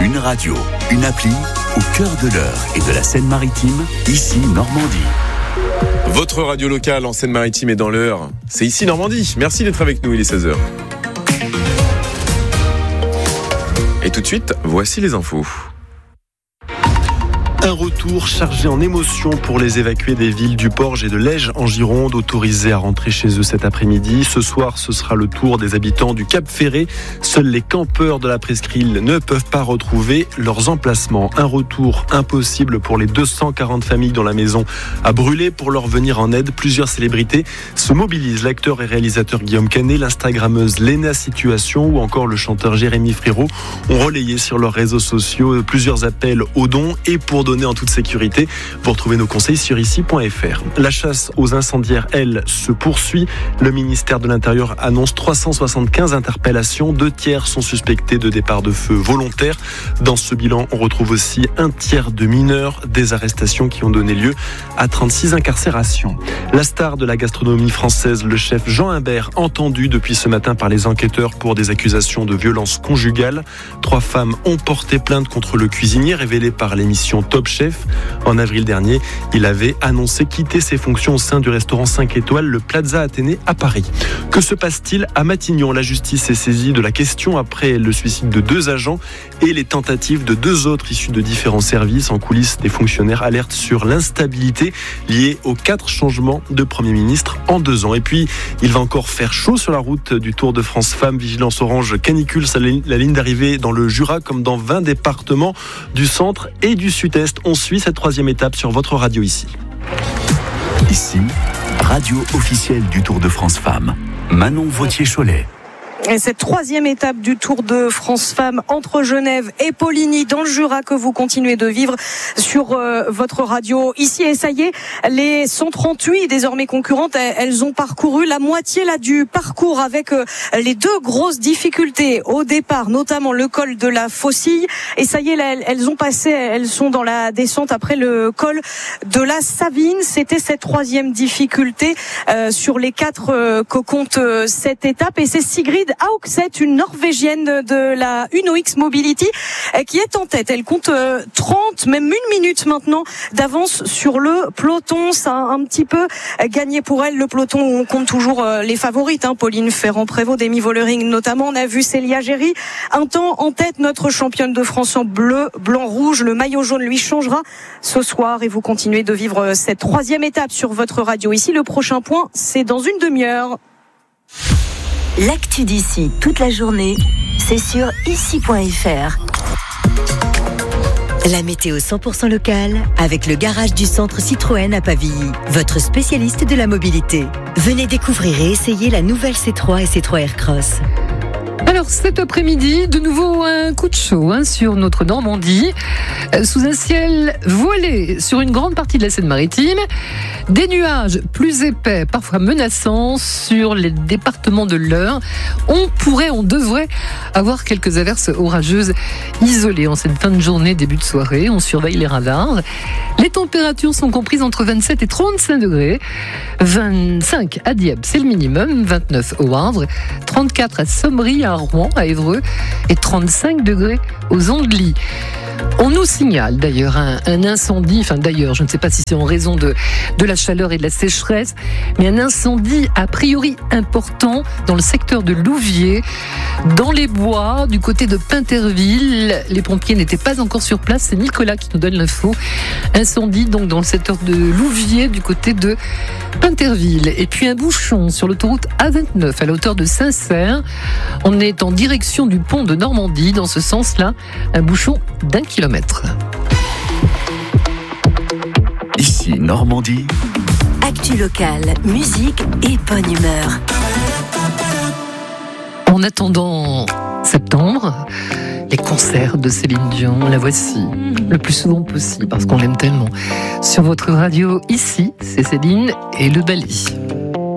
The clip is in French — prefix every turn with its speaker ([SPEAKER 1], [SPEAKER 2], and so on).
[SPEAKER 1] Une radio, une appli, au cœur de l'Eure et de la Seine-Maritime, ici Normandie.
[SPEAKER 2] Votre radio locale en Seine-Maritime et dans l'Eure, c'est ici Normandie. Merci d'être avec nous, il est 16h. Et tout de suite, voici les infos.
[SPEAKER 3] Un retour chargé en émotions pour les évacués des villes du Porge et de Lège en Gironde, autorisés à rentrer chez eux cet après-midi. Ce soir, ce sera le tour des habitants du Cap Ferré. Seuls les campeurs de la presqu'île ne peuvent pas retrouver leurs emplacements. Un retour impossible pour les 240 familles dont la maison a brûlé. Pour leur venir en aide, plusieurs célébrités se mobilisent. L'acteur et réalisateur Guillaume Canet, l'instagrammeuse Léna Situation ou encore le chanteur Jérémy Frérot ont relayé sur leurs réseaux sociaux plusieurs appels aux dons et pour donner en toute sécurité. Vous retrouvez nos conseils sur ici.fr. La chasse aux incendiaires, elle, se poursuit. Le ministère de l'Intérieur annonce 375 interpellations. 2 tiers sont suspectés de départ de feu volontaire. Dans ce bilan, on retrouve aussi un tiers de mineurs. Des arrestations qui ont donné lieu à 36 incarcérations. La star de la gastronomie française, le chef Jean Imbert, entendu depuis ce matin par les enquêteurs pour des accusations de violence conjugale. 3 femmes ont porté plainte contre le cuisinier, révélé par l'émission Top Chef. En avril dernier, il avait annoncé quitter ses fonctions au sein du restaurant 5 étoiles, le Plaza Athénée à Paris. Que se passe-t-il à Matignon ? La justice est saisie de la question après le suicide de 2 agents et les tentatives de 2 autres issus de différents services. En coulisses, des fonctionnaires alertent sur l'instabilité liée aux 4 changements de Premier ministre en 2 ans. Et puis, il va encore faire chaud sur la route du Tour de France Femmes. Vigilance orange canicule, la ligne d'arrivée dans le Jura comme dans 20 départements du centre et du sud-est. On suit cette 3e étape sur votre radio ici.
[SPEAKER 1] Ici, radio officielle du Tour de France Femmes. Manon Vautier-Cholet.
[SPEAKER 4] Et cette 3e étape du Tour de France Femmes entre Genève et Poligny dans le Jura que vous continuez de vivre sur votre radio ici. Et ça y est, les 138 désormais concurrentes, elles ont parcouru la moitié là du parcours avec les 2 grosses difficultés au départ, notamment le col de la Faucille. Et ça y est, là, elles ont passé, elles sont dans la descente après le col de la Savine. C'était cette 3e difficulté sur les 4 que compte cette étape. Et c'est Sigrid Haugset, une Norvégienne de la UnoX Mobility, qui est en tête. Elle compte 30, même 1 minute maintenant d'avance sur le peloton. Ça a un petit peu gagné pour elle. Le peloton, on compte toujours les favorites, Pauline Ferrand-Prévot, Demi Vollering notamment. On a vu Célia Géry un temps en tête, notre championne de France en bleu, blanc, rouge. Le maillot jaune lui changera ce soir et vous continuez de vivre cette 3e étape sur votre radio ici. Le prochain point, c'est dans une demi-heure.
[SPEAKER 5] L'actu d'ici toute la journée, c'est sur ici.fr. La météo 100% locale avec le garage du centre Citroën à Pavilly, votre spécialiste de la mobilité. Venez découvrir et essayer la nouvelle C3 et C3 Aircross.
[SPEAKER 6] Alors cet après-midi, de nouveau un coup de chaud sur notre Normandie, sous un ciel voilé sur une grande partie de la Seine-Maritime, des nuages plus épais, parfois menaçants sur les départements de l'Eure. On devrait avoir quelques averses orageuses isolées en cette fin de journée, début de soirée. On surveille les radars. Les températures sont comprises entre 27 et 35 degrés. 25 à Dieppe, c'est le minimum. 29 au Havre, 34 à Sommery, à Rouen, à Évreux et 35 degrés aux Andelys. On nous signale d'ailleurs un incendie, je ne sais pas si c'est en raison de la chaleur et de la sécheresse, mais un incendie a priori important dans le secteur de Louviers, dans les bois, du côté de Pinterville. Les pompiers n'étaient pas encore sur place, c'est Nicolas qui nous donne l'info. Incendie donc dans le secteur de Louviers, du côté de Pinterville. Et puis un bouchon sur l'autoroute A29 à la hauteur de Saint-Cerf. On est en direction du pont de Normandie, dans ce sens-là, un bouchon d'1 kilomètre.
[SPEAKER 1] Ici Normandie.
[SPEAKER 5] Actu locale, musique et bonne humeur.
[SPEAKER 6] En attendant septembre, les concerts de Céline Dion, la voici le plus souvent possible parce qu'on l'aime tellement. Sur votre radio ici, c'est Céline et le Bali.